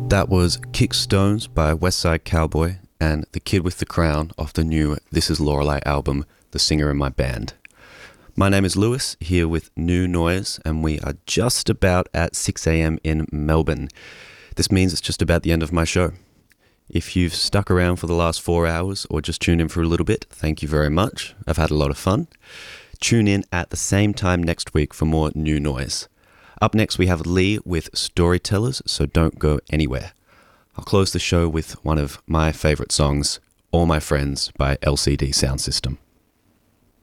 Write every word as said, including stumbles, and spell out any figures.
That was Kick Stones by Westside Cowboy and The Kid with the Crown off the new This Is Lorelei album, The Singer in My Band. My name is Lewis, here with New Noise, and we are just about at six a.m. in Melbourne. This means it's just about the end of my show. If you've stuck around for the last four hours or just tuned in for a little bit, thank you very much. I've had a lot of fun. Tune in at the same time next week for more New Noise. Up next, we have Lee with Storytellers, so don't go anywhere. I'll close the show with one of my favourite songs, All My Friends by L C D Sound System.